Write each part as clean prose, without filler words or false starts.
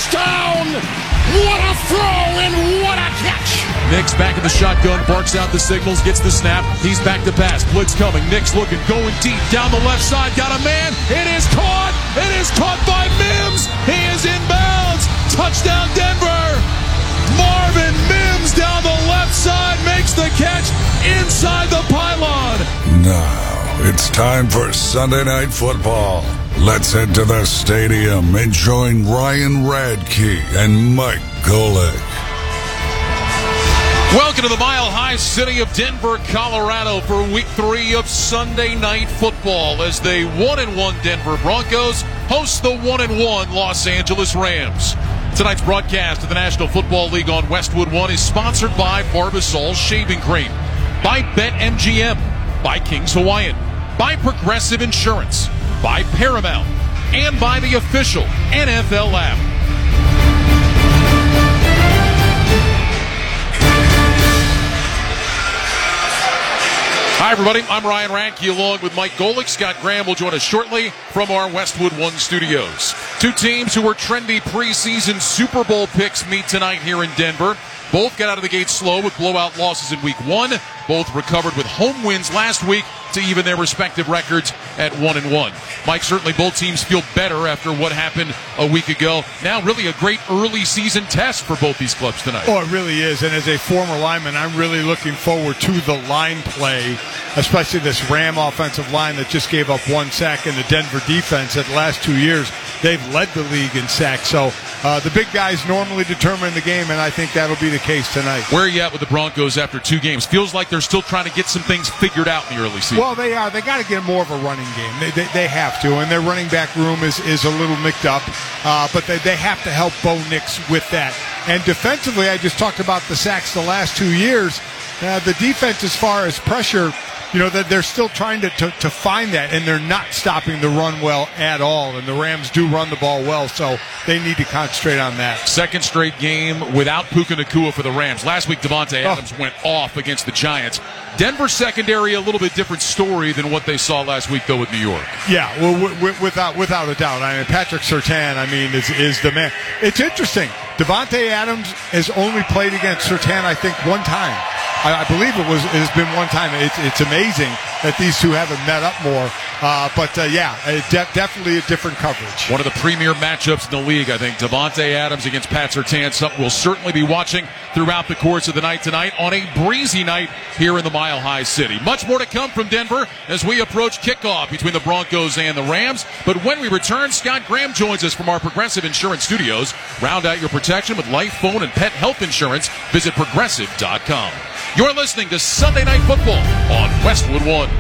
touchdown! What a throw and what a catch! Nix back in the shotgun, barks out the signals, gets the snap. He's back to pass. Blitz coming. Nix looking, going deep down the left side. Got a man. It is caught. It is caught by Mims. He is inbounds. Touchdown Denver. Marvin Mims down the left side makes the catch inside the pylon. Now it's time for Sunday Night Football. Let's head to the stadium and join Ryan Radke and Mike Golick. Welcome to the mile-high city of Denver, Colorado for Week 3 of Sunday Night Football as the 1-1 Denver Broncos host the 1-1 Los Angeles Rams. Tonight's broadcast of the National Football League on Westwood One is sponsored by Barbasol Shaving Cream, by BetMGM, by King's Hawaiian, by Progressive Insurance, by Paramount, and by the official NFL app. Hi, everybody. I'm Ryan Radke along with Mike Golick. Scott Graham will join us shortly from our Westwood One studios. Two teams who were trendy preseason Super Bowl picks meet tonight here in Denver. Both got out of the gate slow with blowout losses in Week 1. Both recovered with home wins last week to even their respective records at 1-1. Mike, certainly both teams feel better after what happened a week ago. Now really a great early season test for both these clubs tonight. Oh, it really is. And as a former lineman, I'm really looking forward to the line play, especially this Ram offensive line that just gave up 1 sack, and the Denver defense that the last 2 years, they've led the league in sacks. So the big guys normally determine the game, and I think that'll be the case tonight. Where are you at with the Broncos after 2 games? Feels like they're still trying to get some things figured out in the early season. Well, they are. They got to get more of a running game. They have to, and their running back room is a little nicked up, but they have to help Bo Nix with that. And defensively, I just talked about the sacks the last 2 years. The defense, as far as pressure, you know, that they're still trying to find that, and they're not stopping the run well at all. And the Rams do run the ball well, so they need to concentrate on that. Second straight game without Puka Nacua for the Rams. Last week, Davante Adams went off against the Giants. Denver secondary, a little bit different story than what they saw last week, though, with New York. Yeah, well, without a doubt. I mean, Patrick Surtain, is the man. It's interesting. Davante Adams has only played against Surtain, I think, 1 time. I believe it has been 1 time. It's amazing that these two haven't met up more. Definitely a different coverage. One of the premier matchups in the league, I think. Davante Adams against Pat Surtain, something we'll certainly be watching throughout the course of the night tonight on a breezy night here in the Mile High City. Much more to come from Denver as we approach kickoff between the Broncos and the Rams. But when we return, Scott Graham joins us from our Progressive Insurance studios. Round out your protection with life, phone, and pet health insurance. Visit Progressive.com. You're listening to Sunday Night Football on Westwood One.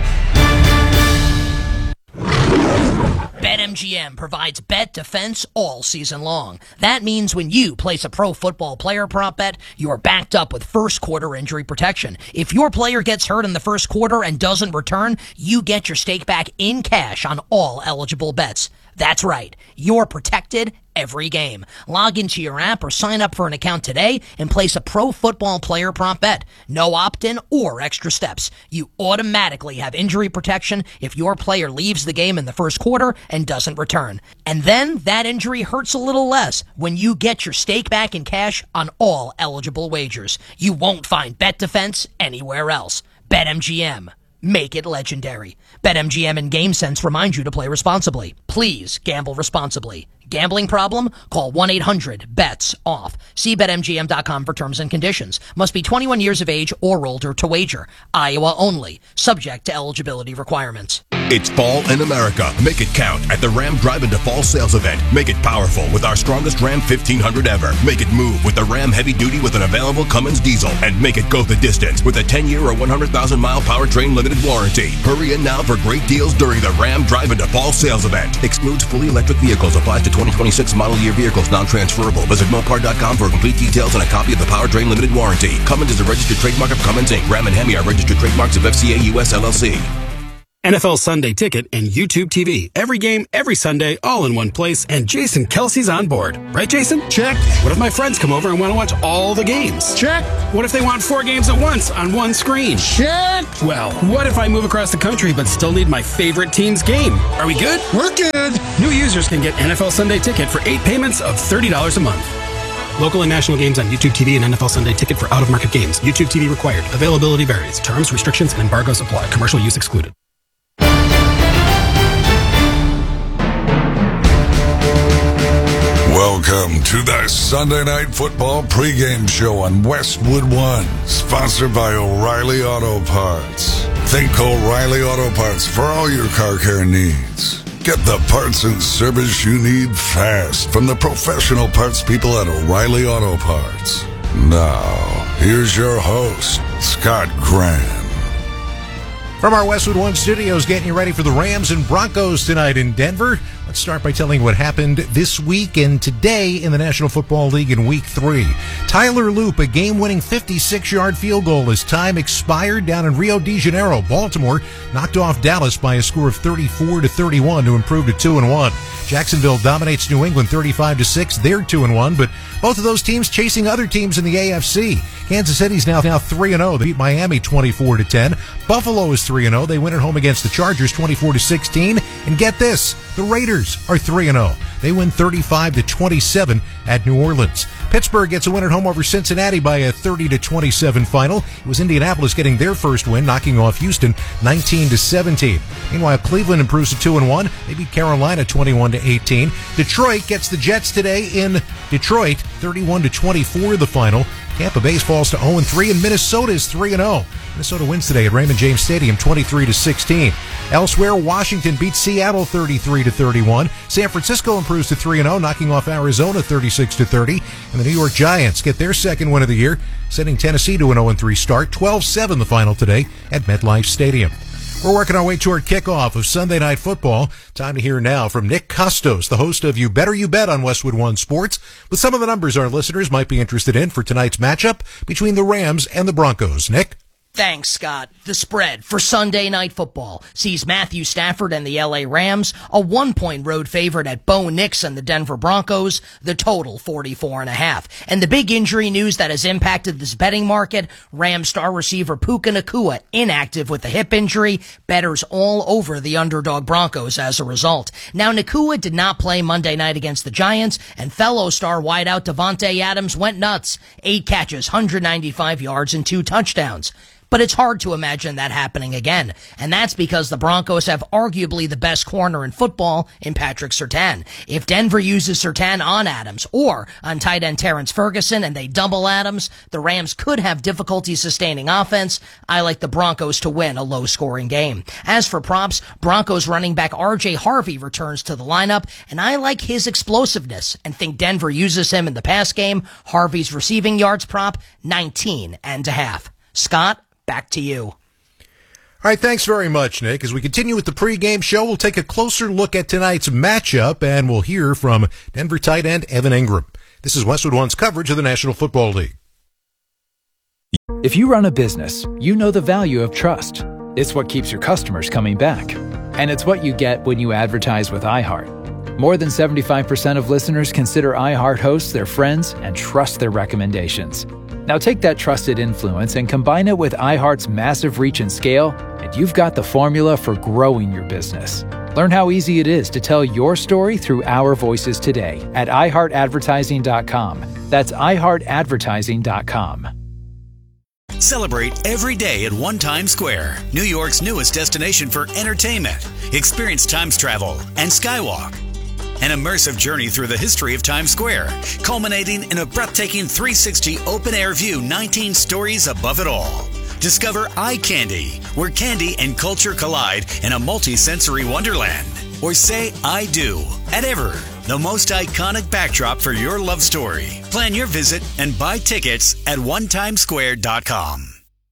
BetMGM provides bet defense all season long. That means when you place a pro football player prop bet, you're backed up with first quarter injury protection. If your player gets hurt in the first quarter and doesn't return, you get your stake back in cash on all eligible bets. That's right. You're protected every game. Log into your app or sign up for an account today and place a pro football player prop bet. No opt-in or extra steps. You automatically have injury protection if your player leaves the game in the first quarter and doesn't return. And then that injury hurts a little less when you get your stake back in cash on all eligible wagers. You won't find bet defense anywhere else. BetMGM. Make it legendary. BetMGM and GameSense remind you to play responsibly. Please gamble responsibly. Gambling problem? Call 1-800-BETS-OFF. See BetMGM.com for terms and conditions. Must be 21 years of age or older to wager. Iowa only. Subject to eligibility requirements. It's fall in America. Make it count at the Ram Drive Into Fall sales event. Make it powerful with our strongest Ram 1500 ever. Make it move with the Ram Heavy Duty with an available Cummins diesel. And make it go the distance with a 10-year or 100,000-mile powertrain limited warranty. Hurry in now for great deals during the Ram Drive Into Fall sales event. Excludes fully electric vehicles. Applies to 2026 model year vehicles. Non-transferable. Visit Mopar.com for complete details and a copy of the powertrain limited warranty. Cummins is a registered trademark of Cummins Inc. Ram and Hemi are registered trademarks of FCA US LLC. NFL Sunday Ticket, and YouTube TV. Every game, every Sunday, all in one place, and Jason Kelsey's on board. Right, Jason? Check. What if my friends come over and want to watch all the games? Check. What if they want 4 games at once on one screen? Check. Well, what if I move across the country but still need my favorite team's game? Are we good? We're good. New users can get NFL Sunday Ticket for 8 payments of $30 a month. Local and national games on YouTube TV and NFL Sunday Ticket for out-of-market games. YouTube TV required. Availability varies. Terms, restrictions, and embargoes apply. Commercial use excluded. Welcome to the Sunday Night Football pregame show on Westwood One, sponsored by O'Reilly Auto Parts. Think O'Reilly Auto Parts for all your car care needs. Get the parts and service you need fast from the professional parts people at O'Reilly Auto Parts. Now, here's your host, Scott Graham. From our Westwood One studios, getting you ready for the Rams and Broncos tonight in Denver. Let's start by telling you what happened this week and today in the National Football League in Week 3. Tyler Loop, a game-winning 56-yard field goal as time expired down in Rio de Janeiro. Baltimore knocked off Dallas by a score of 34-31 to improve to 2-1. Jacksonville dominates New England 35-6. They're 2-1, but both of those teams chasing other teams in the AFC. Kansas City's now 3-0. They beat Miami 24-10. Buffalo is 3-0. They win at home against the Chargers 24-16. And get this, the Raiders are 3-0. They win 35-27 at New Orleans. Pittsburgh gets a win at home over Cincinnati by a 30-27 final. It was Indianapolis getting their first win, knocking off Houston 19-17. Meanwhile, Cleveland improves to 2-1. They beat Carolina 21-18. Detroit gets the Jets today in Detroit, 31-24 the final. Tampa Bay falls to 0-3, and Minnesota is 3-0. Minnesota wins today at Raymond James Stadium, 23-16. Elsewhere, Washington beats Seattle 33-31. San Francisco improves to 3-0, knocking off Arizona 36-30. And the New York Giants get their second win of the year, sending Tennessee to an 0-3 start. 12-7 the final today at MetLife Stadium. We're working our way toward kickoff of Sunday Night Football. Time to hear now from Nick Costos, the host of You Better You Bet on Westwood One Sports, with some of the numbers our listeners might be interested in for tonight's matchup between the Rams and the Broncos. Nick? Thanks, Scott. The spread for Sunday Night Football sees Matthew Stafford and the LA Rams, a 1-point road favorite at Bo Nix and the Denver Broncos, the total 44.5. And the big injury news that has impacted this betting market, Rams star receiver Puka Nacua inactive with a hip injury, bettors all over the underdog Broncos as a result. Now, Nacua did not play Monday night against the Giants, and fellow star wideout Davante Adams went nuts. 8 catches, 195 yards, and 2 touchdowns. But it's hard to imagine that happening again. And that's because the Broncos have arguably the best corner in football in Patrick Surtain. If Denver uses Surtain on Adams or on tight end Terrence Ferguson and they double Adams, the Rams could have difficulty sustaining offense. I like the Broncos to win a low-scoring game. As for props, Broncos running back R.J. Harvey returns to the lineup, and I like his explosiveness and think Denver uses him in the pass game. Harvey's receiving yards prop, 19.5. Scott? Back to you. All right, thanks very much, Nick. As we continue with the pregame show, we'll take a closer look at tonight's matchup, and we'll hear from Denver tight end Evan Ingram. This is Westwood One's coverage of the National Football League. If you run a business, you know the value of trust. It's what keeps your customers coming back. And it's what you get when you advertise with iHeart. More than 75% of listeners consider iHeart hosts their friends and trust their recommendations. Now take that trusted influence and combine it with iHeart's massive reach and scale, and you've got the formula for growing your business. Learn how easy it is to tell your story through our voices today at iHeartAdvertising.com. That's iHeartAdvertising.com. Celebrate every day at One Times Square, New York's newest destination for entertainment. Experience Times travel and Skywalk. An immersive journey through the history of Times Square, culminating in a breathtaking 360 open-air view 19 stories above it all. Discover Eye Candy, where candy and culture collide in a multi-sensory wonderland. Or say I do at Ever, the most iconic backdrop for your love story. Plan your visit and buy tickets at onetimesquare.com.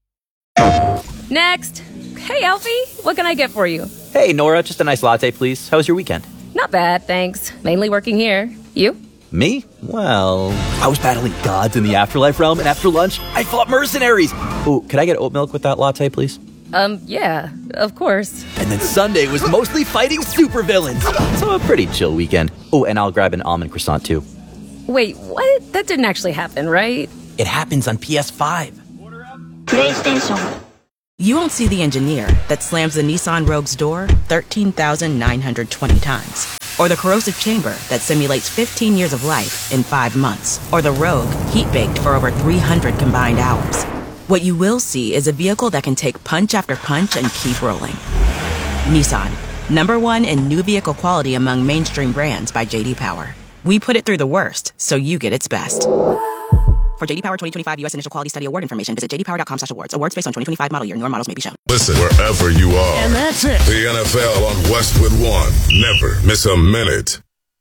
Next. Hey, Alfie, what can I get for you? Hey, Nora, just a nice latte, please. How was your weekend? Not bad, thanks. Mainly working here. You? Me? Well, I was battling gods in the afterlife realm, and after lunch, I fought mercenaries. Ooh, could I get oat milk with that latte, please? Yeah, of course. And then Sunday was mostly fighting supervillains. So a pretty chill weekend. Oh, and I'll grab an almond croissant too. Wait, what? That didn't actually happen, right? It happens on PS5. PlayStation. You won't see the engineer that slams the Nissan Rogue's door 13,920 times. Or the corrosive chamber that simulates 15 years of life in 5 months. Or the Rogue heat-baked for over 300 combined hours. What you will see is a vehicle that can take punch after punch and keep rolling. Nissan, #1 in new vehicle quality among mainstream brands by J.D. Power. We put it through the worst, so you get its best. For J.D. Power 2025 U.S. Initial Quality Study Award information, visit jdpower.com/awards. Awards based on 2025 model year. Newer models may be shown. Listen wherever you are. And that's it. The NFL on Westwood One. Never miss a minute.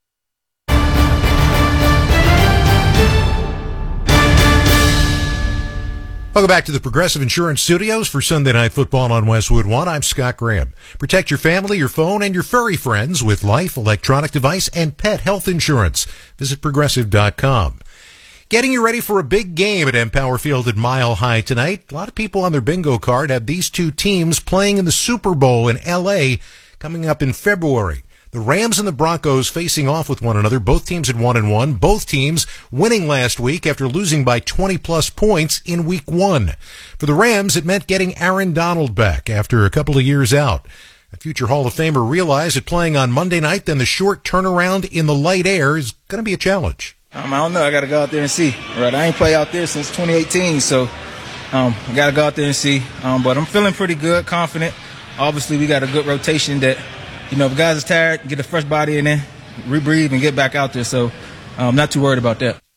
Welcome back to the Progressive Insurance Studios for Sunday Night Football on Westwood One. I'm Scott Graham. Protect your family, your phone, and your furry friends with life, electronic device, and pet health insurance. Visit Progressive.com. Getting you ready for a big game at Empower Field at Mile High tonight. A lot of people on their bingo card have these two teams playing in the Super Bowl in L.A. coming up in February. The Rams and the Broncos facing off with one another. Both teams at 1-1. Both teams winning last week after losing by 20-plus points in Week 1. For the Rams, it meant getting Aaron Donald back after a couple of years out. A future Hall of Famer realized that playing on Monday night, then the short turnaround in the light air is going to be a challenge. I don't know. I got to go out there and see. Right, I ain't played out there since 2018, so I got to go out there and see. But I'm feeling pretty good, confident. Obviously, we got a good rotation that, if guys are tired, get a fresh body in there, rebreathe, and get back out there. So I'm not too worried about that.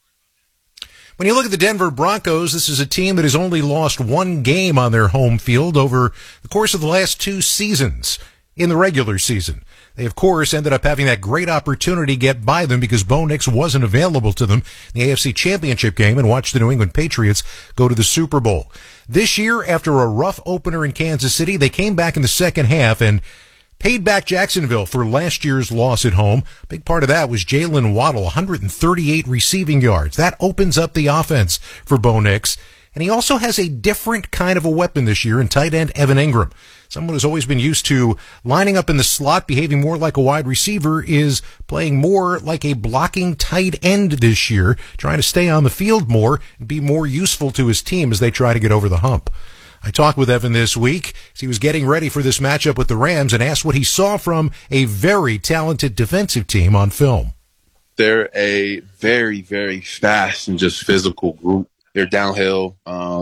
When you look at the Denver Broncos, this is a team that has only lost one game on their home field over the course of the last 2 seasons in the regular season. They, of course, ended up having that great opportunity get by them because Bo Nix wasn't available to them in the AFC Championship game and watched the New England Patriots go to the Super Bowl. This year, after a rough opener in Kansas City, they came back in the second half and paid back Jacksonville for last year's loss at home. Big part of that was Jalen Waddle, 138 receiving yards. That opens up the offense for Bo Nix. And he also has a different kind of a weapon this year in tight end Evan Ingram. Someone who's always been used to lining up in the slot, behaving more like a wide receiver, is playing more like a blocking tight end this year, trying to stay on the field more and be more useful to his team as they try to get over the hump. I talked with Evan this week as he was getting ready for this matchup with the Rams and asked what he saw from a very talented defensive team on film. They're a very, very fast and just physical group. They're downhill.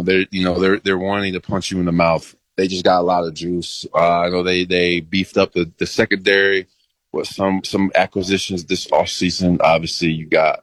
They're wanting to punch you in the mouth. They just got a lot of juice. I know they beefed up the secondary with some acquisitions this offseason. Obviously, you got,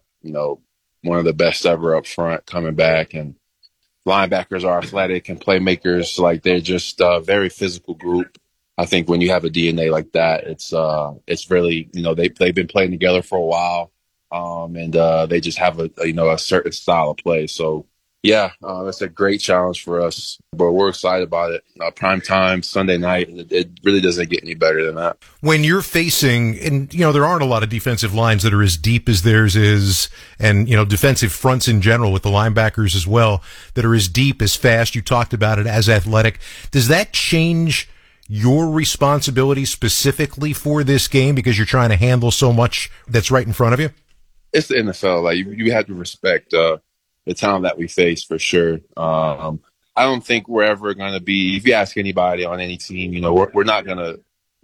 one of the best ever up front coming back, and linebackers are athletic and playmakers. Like, they're just a very physical group. I think when you have a DNA like that, it's really, they've been playing together for a while. And they just have a certain style of play. So, yeah, that's a great challenge for us, but we're excited about it. Prime time, Sunday night, it really doesn't get any better than that. When you're facing, and, there aren't a lot of defensive lines that are as deep as theirs is, and, defensive fronts in general with the linebackers as well, that are as deep, as fast, you talked about it, as athletic. Does that change your responsibility specifically for this game because you're trying to handle so much that's right in front of you? It's the NFL. Like, you have to respect the talent that we face for sure. I don't think we're ever going to be. If you ask anybody on any team, we're not gonna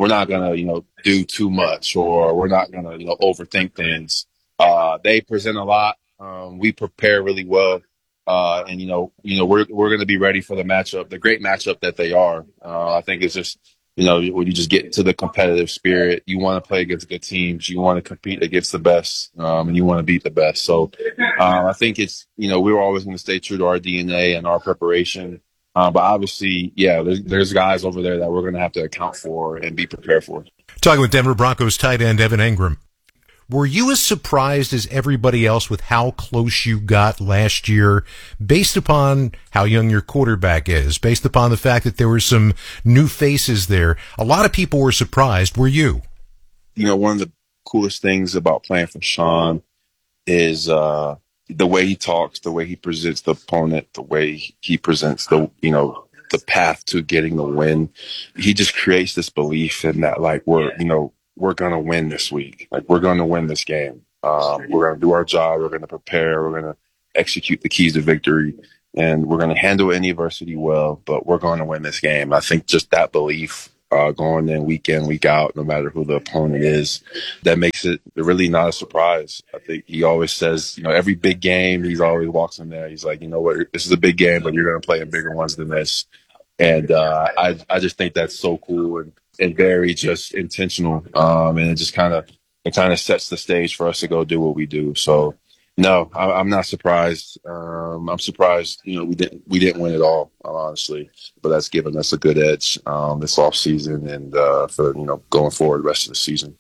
do too much, or we're not gonna overthink things. They present a lot. We prepare really well, and we're going to be ready for the matchup, the great matchup that they are. I think it's just. When you just get into the competitive spirit, you want to play against good teams. You want to compete against the best, and you want to beat the best. So I think it's, we're always going to stay true to our DNA and our preparation. But obviously, yeah, there's guys over there that we're going to have to account for and be prepared for. Talking with Denver Broncos tight end Evan Ingram. Were you as surprised as everybody else with how close you got last year, based upon how young your quarterback is, based upon the fact that there were some new faces there? A lot of people were surprised. Were you? One of the coolest things about playing for Sean is the way he talks, the way he presents the opponent, the way he presents the the path to getting the win. He just creates this belief in that, like, we're going to win this week. Like, we're going to win this game. We're going to do our job. We're going to prepare. We're going to execute the keys to victory, and we're going to handle any adversity well, but we're going to win this game. I think just that belief, going in, week out, no matter who the opponent is, that makes it really not a surprise. I think he always says, every big game, he's always walks in there. He's like, you know what, this is a big game, but you're going to play in bigger ones than this. And I just think that's so cool and very just intentional. And it just kind of sets the stage for us to go do what we do. So no, I'm not surprised. I'm surprised, we didn't win it all, honestly, but that's given us a good edge this off season and for going forward the rest of the season.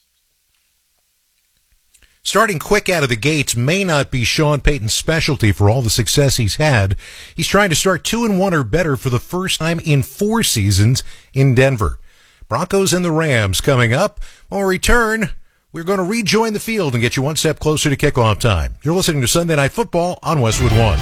Starting quick out of the gates may not be Sean Payton's specialty for all the success he's had. He's trying to start 2-1 or better for the first time in 4 seasons in Denver. Broncos and the Rams coming up. When we return, we're going to rejoin the field and get you one step closer to kickoff time. You're listening to Sunday Night Football on Westwood One.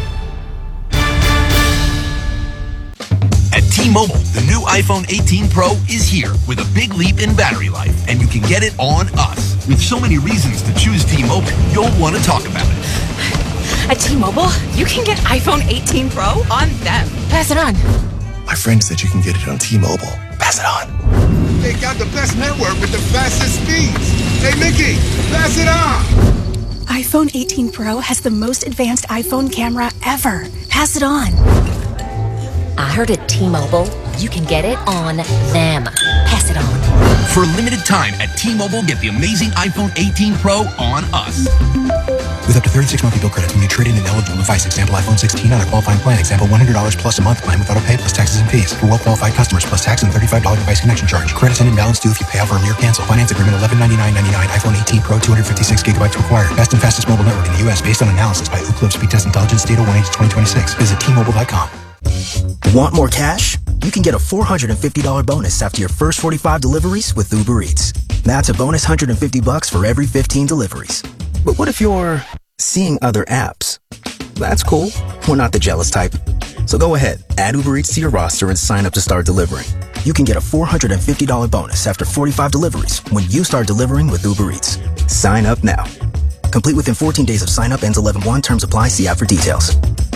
At T-Mobile, the new iPhone 18 Pro is here with a big leap in battery life, and you can get it on us. With so many reasons to choose T-Mobile, you'll want to talk about it. At T-Mobile, you can get iPhone 18 Pro on them. Pass it on. My friend said you can get it on T-Mobile. Pass it on. They got the best network with the fastest speeds. Hey, Mickey, pass it on. iPhone 18 Pro has the most advanced iPhone camera ever. Pass it on. I heard at T-Mobile, you can get it on them. Pass it on. For a limited time at T-Mobile, get the amazing iPhone 18 Pro on us. With up to 36 monthly bill credits when you trade in an eligible device. Example, iPhone 16 on a qualifying plan. Example, $100 plus a month plan with auto pay plus taxes and fees. For well-qualified customers plus tax and $35 device connection charge. Credits and imbalance due if you pay off early or cancel. Finance agreement $1199.99. iPhone 18 Pro 256 gigabytes required. Best and fastest mobile network in the U.S. based on analysis by Ookla Speed Test Intelligence data 1/2026. Visit T-Mobile.com. Want more cash? You can get a $450 bonus after your first 45 deliveries with Uber Eats. That's a bonus $150 for every 15 deliveries. But what if you're seeing other apps? That's cool. We're not the jealous type. So go ahead, add Uber Eats to your roster and sign up to start delivering. You can get a $450 bonus after 45 deliveries when you start delivering with Uber Eats. Sign up now. Complete within 14 days of sign up. Ends 11/1. Terms apply. See app for details.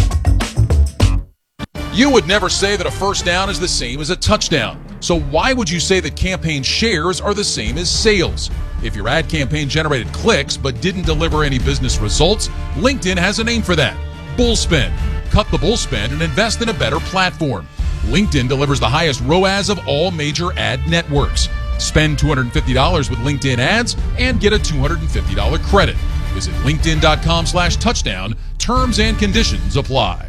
You would never say that a first down is the same as a touchdown. So why would you say that campaign shares are the same as sales? If your ad campaign generated clicks but didn't deliver any business results, LinkedIn has a name for that. Bullspend. Cut the bullspend and invest in a better platform. LinkedIn delivers the highest ROAS of all major ad networks. Spend $250 with LinkedIn ads and get a $250 credit. Visit linkedin.com/touchdown. Terms and conditions apply.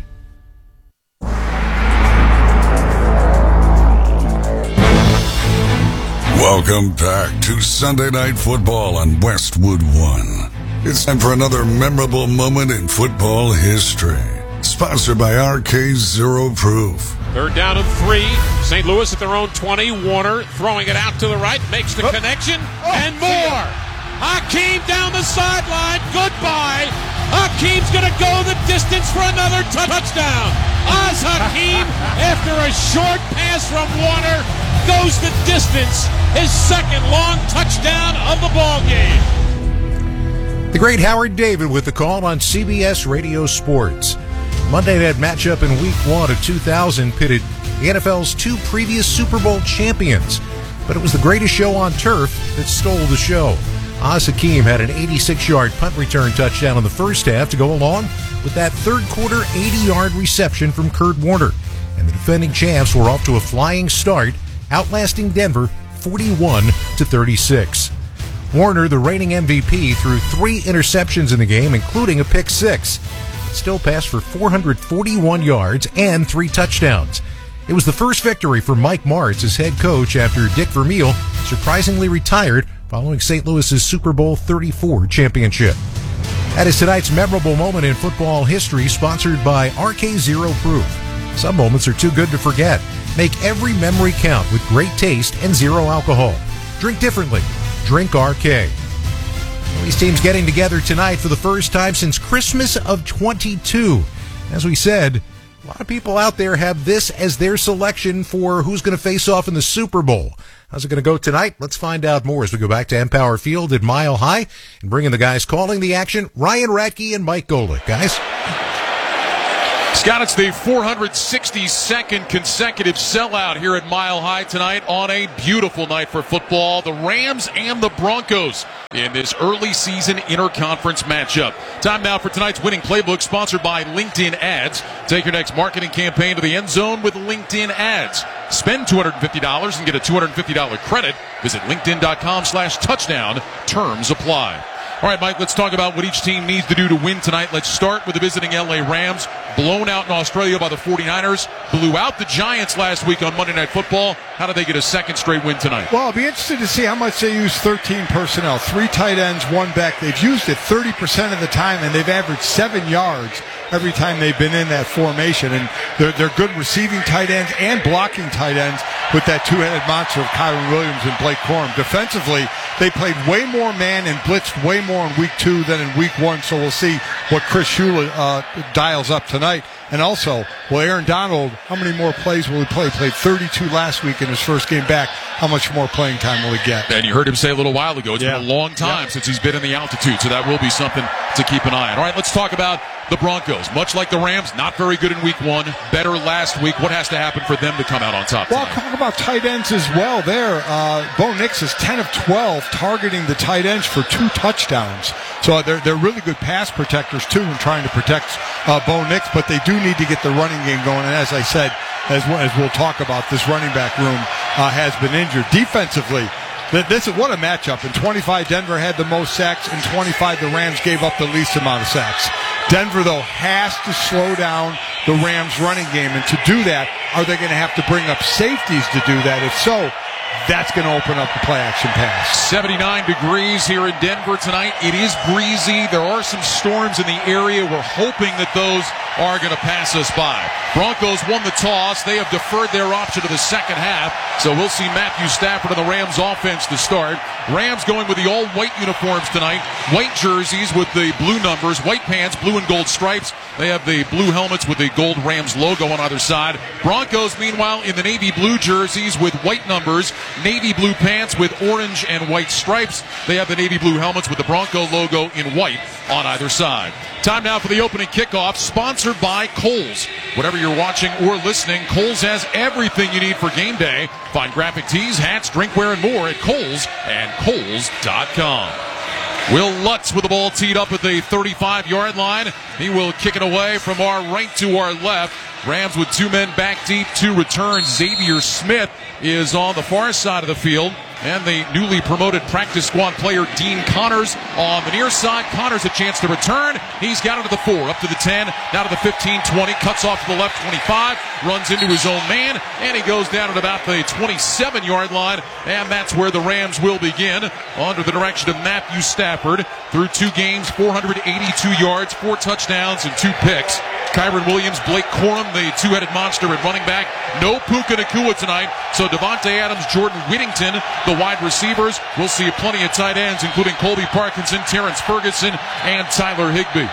Welcome back to Sunday Night Football on Westwood One. It's time for another memorable moment in football history. Sponsored by RK Zero Proof. Third down and 3. St. Louis at their own 20. Warner throwing it out to the right, makes the connection, and more. Hakeem down the sideline. Goodbye. Hakeem's going to go the distance for another touchdown. Oz Hakeem, after a short pass from Warner, goes the distance. His second long touchdown of the ball game. The great Howard David with the call on CBS Radio Sports. Monday night matchup in Week 1 of 2000 pitted the NFL's 2 previous Super Bowl champions. But it was the greatest show on turf that stole the show. Oz Hakeem had an 86-yard punt return touchdown in the first half to go along with that third quarter 80-yard reception from Kurt Warner. And the defending champs were off to a flying start, outlasting Denver 41-36. Warner, the reigning MVP, threw 3 interceptions in the game, including a pick 6. Still passed for 441 yards and 3 touchdowns. It was the first victory for Mike Martz as head coach after Dick Vermeil surprisingly retired following St. Louis's Super Bowl 34 championship. That is tonight's memorable moment in football history, sponsored by RK Zero Proof. Some moments are too good to forget. Make every memory count with great taste and zero alcohol. Drink differently. Drink RK. These teams getting together tonight for the first time since Christmas of 22. As we said, A lot of people out there have this as their selection for who's going to face off in the Super Bowl. How's it going to go tonight? Let's find out more as we go back to Empower Field at Mile High and bring in the guys calling the action, Ryan Radke and Mike Golick. Guys? Scott, it's the 462nd consecutive sellout here at Mile High tonight on a beautiful night for football. The Rams and the Broncos in this early season interconference matchup. Time now for tonight's winning playbook, sponsored by LinkedIn Ads. Take your next marketing campaign to the end zone with LinkedIn Ads. Spend $250 and get a $250 credit. Visit linkedin.com/touchdown. Terms apply. All right, Mike, let's talk about what each team needs to do to win tonight. Let's start with the visiting LA Rams, blown out in Australia by the 49ers, blew out the Giants last week on Monday Night Football. How do they get a second straight win tonight? Well, I'll be interested to see how much they use 13 personnel. 3 tight ends, 1 back. They've used it 30% of the time, and they've averaged 7 yards every time they've been in that formation. And they're good receiving tight ends and blocking tight ends with that two-headed monster of Kyron Williams and Blake Corum. Defensively, they played way more man and blitzed way more in week 2 than in week 1, so we'll see what Chris Shula dials up tonight. And also, well, Aaron Donald, how many more plays will he play? Played 32 last week in his first game back. How much more playing time will he get? And you heard him say a little while ago, it's been a long time since he's been in the altitude, so that will be something to keep an eye on. All right, let's talk about the Broncos. Much like the Rams, not very good in week 1, better last week. What has to happen for them to come out on top tonight? Well, talk about tight ends as well there. Bo Nix is 10 of 12 targeting the tight ends for 2 touchdowns. So they're really good pass protectors, too, in trying to protect Bo Nix, but they do need to get the running game going. And as I said, as we'll talk about, this running back room has been injured. Defensively, this is what a matchup. In 25, Denver had the most sacks. In 25, the Rams gave up the least amount of sacks. Denver, though, has to slow down the Rams' running game. And to do that, are they going to have to bring up safeties to do that? If so, that's going to open up the play-action pass. 79 degrees here in Denver tonight. It is breezy. There are some storms in the area. We're hoping that those are going to pass us by. Broncos won the toss. They have deferred their option to the second half, so we'll see Matthew Stafford and the Rams offense to start. Rams going with the all-white uniforms tonight. White jerseys with the blue numbers, white pants, blue and gold stripes. They have the blue helmets with the gold Rams logo on either side. Broncos, meanwhile, in the navy blue jerseys with white numbers, navy blue pants with orange and white stripes. They have the navy blue helmets with the Bronco logo in white on either side. Time now for the opening kickoff, sponsored by Kohl's. Whatever you're watching or listening, Kohl's has everything you need for game day. Find graphic tees, hats, drinkware, and more at Kohl's and Kohl's.com. Will Lutz with the ball teed up at the 35-yard line. He will kick it away from our right to our left. Rams with 2 men back deep, 2 returns. Xavier Smith is on the far side of the field. And the newly promoted practice squad player, Dean Connors, on the near side. Connors a chance to return. He's got it to the 4, up to the 10, now to the 15, 20, cuts off to the left, 25, runs into his own man, and he goes down at about the 27-yard line. And that's where the Rams will begin, under the direction of Matthew Stafford. Through 2 games, 482 yards, 4 touchdowns, and 2 picks. Kyron Williams, Blake Corum, the 2-headed monster at running back. No Puka Nacua tonight, so Devontae Adams, Jordan Whittington, the wide receivers. We'll see plenty of tight ends, including Colby Parkinson, Terrence Ferguson, and Tyler Higbee.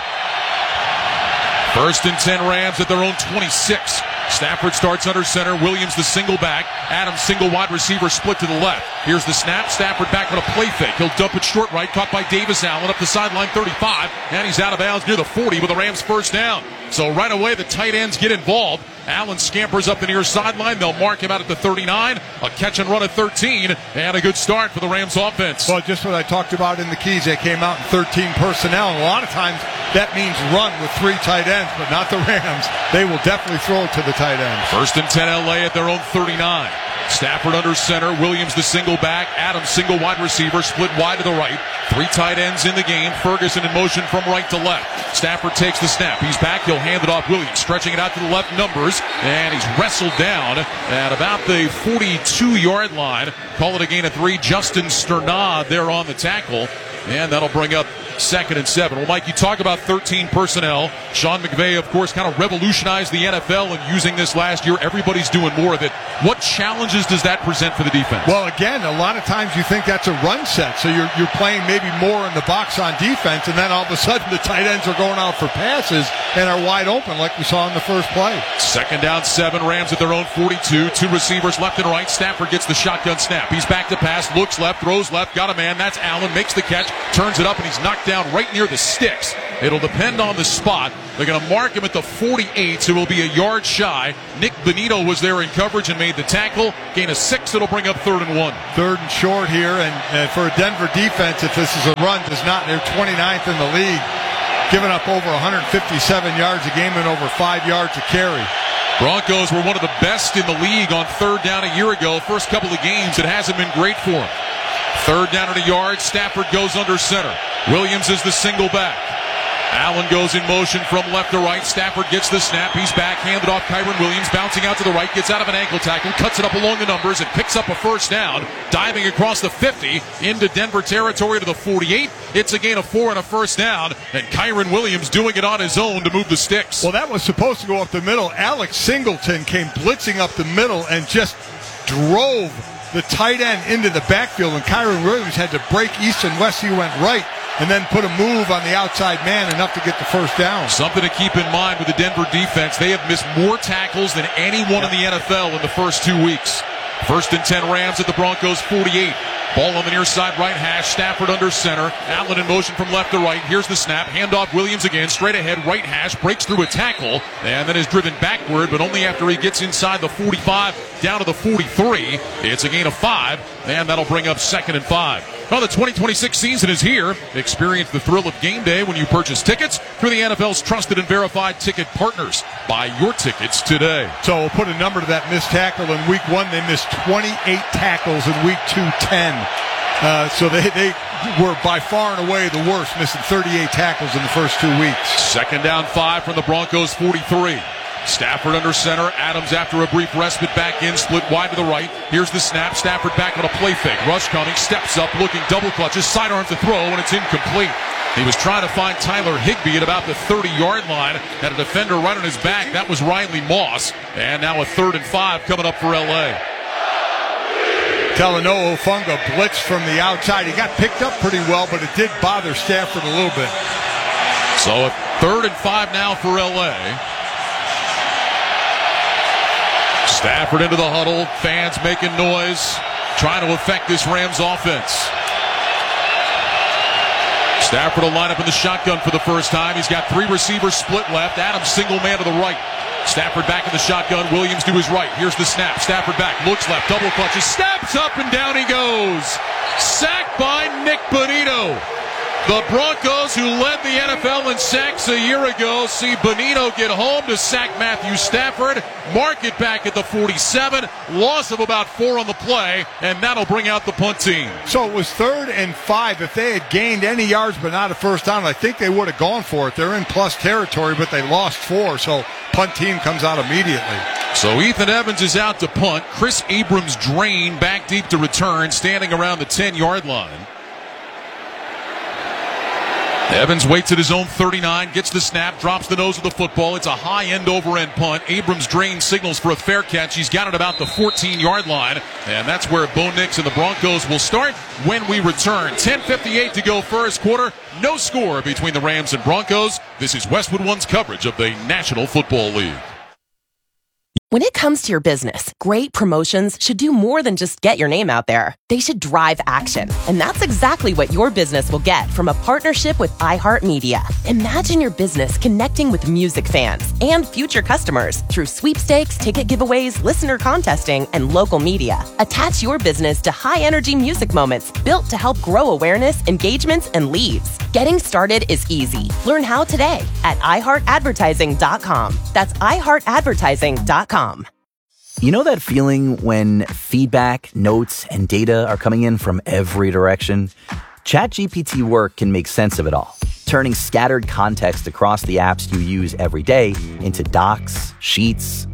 1st and 10 Rams at their own 26. Stafford starts under center. Williams the single back. Adams single wide receiver split to the left. Here's the snap. Stafford back on a play fake. He'll dump it short right. Caught by Davis Allen up the sideline 35. And he's out of bounds near the 40 with the Rams first down. So right away the tight ends get involved. Allen scampers up the near sideline. They'll mark him out at the 39. A catch and run at 13. And a good start for the Rams offense. Well, just what I talked about in the keys. They came out in 13 personnel. And a lot of times that means run with 3 tight ends, but not the Rams. They will definitely throw it to the tight ends. 1st and 10 LA at their own 39. Stafford under center. Williams the single back. Adams single wide receiver. Split wide to the right. 3 tight ends in the game. Ferguson in motion from right to left. Stafford takes the snap. He's back. He'll hand it off. Williams stretching it out to the left. Numbers. And he's wrestled down at about the 42-yard line. Call it a gain of 3. Justin Sternad there on the tackle. And that'll bring up 2nd and 7. Well, Mike, you talk about 13 personnel. Sean McVay, of course, kind of revolutionized the NFL and using this last year. Everybody's doing more of it. What challenges does that present for the defense? Well, again, a lot of times you think that's a run set, so you're playing maybe more in the box on defense, and then all of a sudden the tight ends are going out for passes and are wide open like we saw in the first play. 2nd down 7, Rams at their own 42. 2 receivers left and right. Stafford gets the shotgun snap. He's back to pass, looks left, throws left, got a man. That's Allen, makes the catch, turns it up, and he's knocked down right near the sticks. It'll depend on the spot. They're going to mark him at the 48, so he'll be a yard shy. Nick Bonito was there in coverage and made the tackle. Gain of 6, it'll bring up 3rd and 1. 3rd and short here, and for a Denver defense, if this is a run, does not. They're 29th in the league, giving up over 157 yards a game and over 5 yards a carry. Broncos were one of the best in the league on 3rd down a year ago. First couple of games, it hasn't been great for them. 3rd down at a yard. Stafford goes under center. Williams is the single back. Allen goes in motion from left to right. Stafford gets the snap. He's back, handed off Kyren Williams, bouncing out to the right, gets out of an ankle tackle, cuts it up along the numbers, and picks up a first down, diving across the 50 into Denver territory to the 48. It's a gain of 4 and a first down, and Kyren Williams doing it on his own to move the sticks. Well, that was supposed to go up the middle. Alex Singleton came blitzing up the middle and just drove the tight end into the backfield, and Kyren Williams had to break east and west. He went right and then put a move on the outside man enough to get the first down. Something to keep in mind with the Denver defense. They have missed more tackles than anyone in the NFL in the first 2 weeks. 1st and 10 Rams at the Broncos 48. Ball on the near side right hash. Stafford under center. Allen in motion from left to right. Here's the snap. Handoff Williams again. Straight ahead right hash. Breaks through a tackle. And then is driven backward. But only after he gets inside the 45 down to the 43. It's a gain of 5. And that'll bring up 2nd and 5. Well, the 2026 season is here. Experience the thrill of game day when you purchase tickets through the NFL's trusted and verified ticket partners. Buy your tickets today. So we'll put a number to that missed tackle. In week 1, they missed 28 tackles. In week 2, 10. So they were by far and away the worst, missing 38 tackles in the first 2 weeks. 2nd down 5 from the Broncos 43. Stafford under center. Adams after a brief respite back in, split wide to the right. Here's the snap. Stafford back on a play fake. Rush coming, steps up, looking, double clutches, sidearms to throw, and it's incomplete. He was trying to find Tyler Higbee at about the 30-yard line. Had a defender right on his back. That was Riley Moss. And now a 3rd and 5 coming up for L.A. Talanoa Hufanga blitzed from the outside. He got picked up pretty well, but it did bother Stafford a little bit. So a 3rd and 5 now for L.A. Stafford into the huddle. Fans making noise, trying to affect this Rams offense. Stafford will line up in the shotgun for the first time. He's got 3 receivers split left. Adams single man to the right. Stafford back in the shotgun. Williams to his right. Here's the snap. Stafford back. Looks left. Double clutches. Snaps up and down he goes. Sacked by Nick Bonito. The Broncos, who led the NFL in sacks a year ago, see Bonito get home to sack Matthew Stafford. Mark it back at the 47. Loss of about 4 on the play, and that'll bring out the punt team. So it was 3rd and 5. If they had gained any yards but not a first down, I think they would have gone for it. They're in plus territory, but they lost 4, so punt team comes out immediately. So Ethan Evans is out to punt. Chris Abrams drain back deep to return, standing around the 10-yard line. Evans waits at his own 39, gets the snap, drops the nose of the football. It's a high end-over-end punt. Abrams drain signals for a fair catch. He's got it about the 14-yard line, and that's where Bo Nix and the Broncos will start when we return. 10:58 to go first quarter. No score between the Rams and Broncos. This is Westwood One's coverage of the National Football League. When it comes to your business, great promotions should do more than just get your name out there. They should drive action. And that's exactly what your business will get from a partnership with iHeartMedia. Imagine your business connecting with music fans and future customers through sweepstakes, ticket giveaways, listener contesting, and local media. Attach your business to high-energy music moments built to help grow awareness, engagements, and leads. Getting started is easy. Learn how today at iHeartAdvertising.com. That's iHeartAdvertising.com. You know that feeling when feedback, notes, and data are coming in from every direction? ChatGPT Work can make sense of it all, turning scattered context across the apps you use every day into docs, sheets,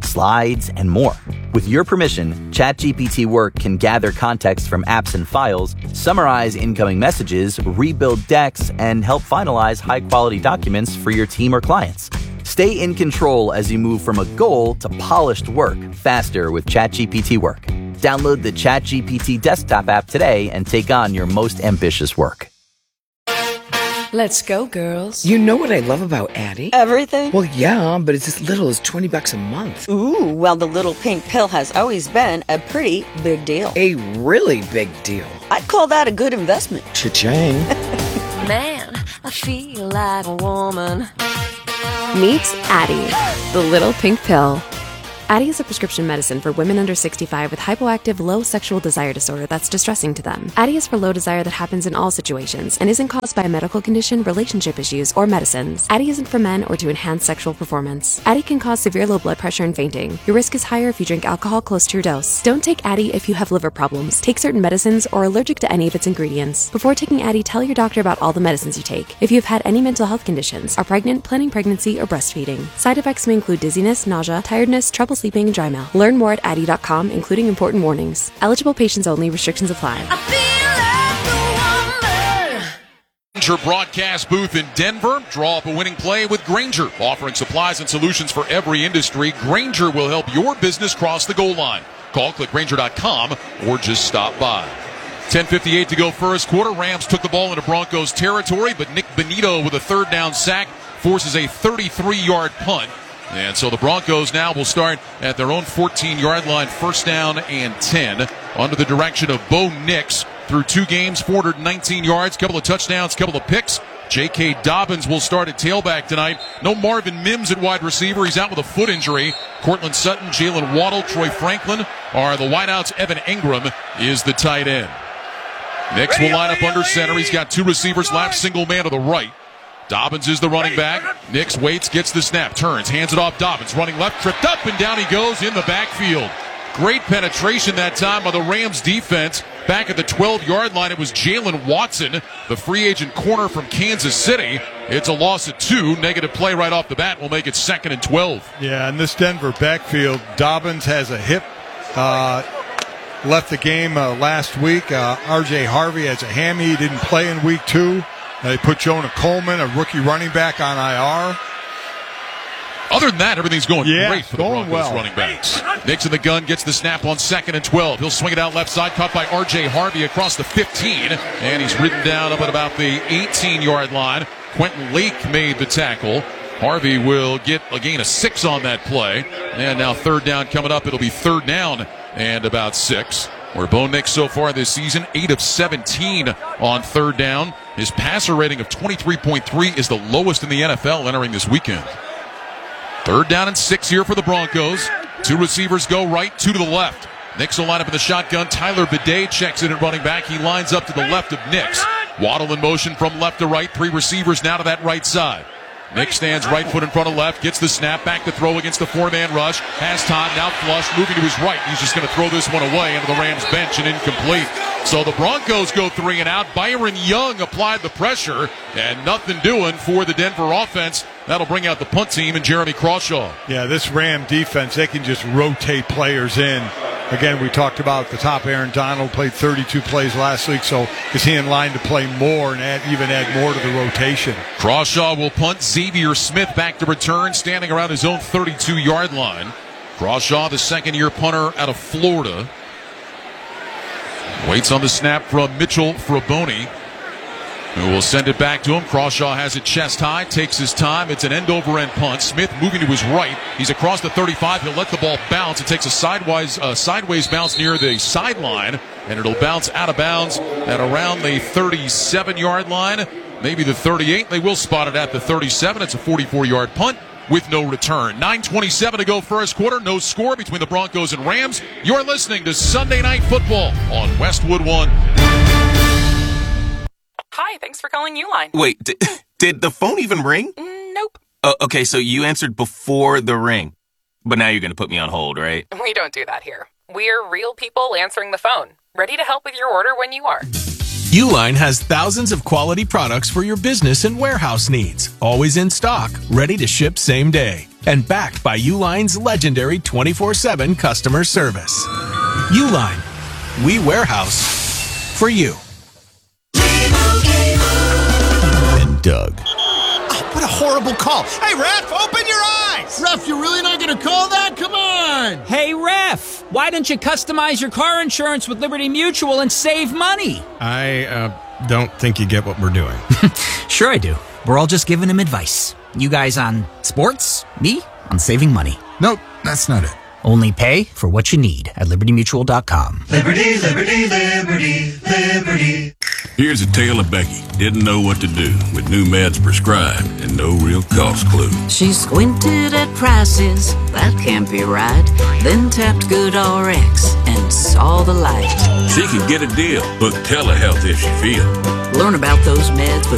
slides, and more. With your permission, ChatGPT Work can gather context from apps and files, summarize incoming messages, rebuild decks, and help finalize high-quality documents for your team or clients. Stay in control as you move from a goal to polished work faster with ChatGPT Work. Download the ChatGPT desktop app today and take on your most ambitious work. Let's go, girls. You know what I love about Addie? Everything? Well, yeah, but it's as little as $20 a month. Ooh, well, the little pink pill has always been a pretty big deal. A really big deal. I'd call that a good investment. Cha-ching. Man, I feel like a woman. Meet Addie, the little pink pill. Addie is a prescription medicine for women under 65 with hypoactive low sexual desire disorder that's distressing to them. Addie is for low desire that happens in all situations and isn't caused by a medical condition, relationship issues, or medicines. Addie isn't for men or to enhance sexual performance. Addie can cause severe low blood pressure and fainting. Your risk is higher if you drink alcohol close to your dose. Don't take Addie if you have liver problems, take certain medicines, or are allergic to any of its ingredients. Before taking Addie, tell your doctor about all the medicines you take. If you've had any mental health conditions, are pregnant, planning pregnancy, or breastfeeding. Side effects may include dizziness, nausea, tiredness, trouble sleeping, and dry mouth. Learn more at Addie.com, including important warnings. Eligible patients only. Restrictions apply. Grainger broadcast booth in Denver. Draw up a winning play with Grainger. Offering supplies and solutions for every industry, Grainger will help your business cross the goal line. Call, click Grainger.com, or just stop by. 10:58 to go first quarter. Rams took the ball into Broncos territory, but Nick Benito with a third down sack forces a 33-yard punt. And so the Broncos now will start at their own 14-yard line, first down and 10, under the direction of Bo Nix. Through 2 games, 419 yards, couple of touchdowns, couple of picks. J.K. Dobbins will start at tailback tonight. No Marvin Mims at wide receiver. He's out with a foot injury. Cortland Sutton, Jalen Waddle, Troy Franklin are the wideouts. Evan Ingram is the tight end. Nix will line up under center. He's got 2 receivers left, single man to the right. Dobbins is the running back. Nix waits, gets the snap, turns, hands it off. Dobbins running left, tripped up, and down he goes in the backfield. Great penetration that time by the Rams defense. Back at the 12-yard line, it was Jalen Watson, the free agent corner from Kansas City. It's a loss of 2. Negative play right off the bat will make it 2nd and 12. Yeah, in this Denver backfield, Dobbins has a hip. Left the game last week. R.J. Harvey has a hammy. He didn't play in week 2. They put Jonah Coleman, a rookie running back, on IR. Other than that, everything's going great for the Broncos well. running backs. Nix in the gun, gets the snap on 2nd and 12. He'll swing it out left side, caught by R.J. Harvey across the 15, and he's ridden down up at about the 18-yard line. Quentin Lake made the tackle. Harvey will get a gain of 6 on that play. And now 3rd down coming up. It'll be 3rd down and about 6. Where Bo Nix so far this season, 8 of 17 on 3rd down. His passer rating of 23.3 is the lowest in the NFL entering this weekend. 3rd down and 6 here for the Broncos. 2 receivers go right, 2 to the left. Nix will line up in the shotgun. Tyler Bidet checks in at running back. He lines up to the left of Nix. Waddle in motion from left to right. 3 receivers now to that right side. Nix stands right foot in front of left, gets the snap, back to throw against the 4-man rush, has time, now flush, moving to his right. He's just going to throw this one away into the Rams bench and incomplete. So the Broncos go 3 and out. Byron Young applied the pressure, and nothing doing for the Denver offense. That'll bring out the punt team and Jeremy Crawshaw. Yeah, this Ram defense, they can just rotate players in. Again, we talked about at the top, Aaron Donald played 32 plays last week, so is he in line to play more and add more to the rotation? Crawshaw will punt. Xavier Smith back to return, standing around his own 32-yard line. Crawshaw, the second-year punter out of Florida. Waits on the snap from Mitchell Fraboni, who will send it back to him. Crawshaw has it chest high, takes his time. It's an end-over-end punt. Smith moving to his right. He's across the 35. He'll let the ball bounce. It takes a sideways bounce near the sideline, and it'll bounce out of bounds at around the 37-yard line, maybe the 38. They will spot it at the 37. It's a 44-yard punt with no return. 9:27 to go first quarter. No score between the Broncos and Rams. You're listening to Sunday Night Football on Westwood One. Hi, thanks for calling Uline. Wait, did the phone even ring? Nope. Okay, so you answered before the ring. But now you're going to put me on hold, right? We don't do that here. We're real people answering the phone, ready to help with your order when you are. Uline has thousands of quality products for your business and warehouse needs. Always in stock, ready to ship same day. and backed by Uline's legendary 24/7 customer service. Uline, we warehouse for you. And Doug. What a horrible call. Hey, Ref, open your eyes! Ref, you're really not going to call that? Come on! Hey, Ref, why don't you customize your car insurance with Liberty Mutual and save money? I don't think you get what we're doing. Sure I do. We're all just giving him advice. You guys on sports, me on saving money. Nope, that's not it. Only pay for what you need at libertymutual.com. Liberty, liberty, liberty, liberty. Here's a tale of Becky. Didn't know what to do with new meds prescribed and no real cost clue. She squinted at prices, that can't be right. Then tapped GoodRx and saw the light. She could get a deal. Book telehealth if she feels. Learn about those meds with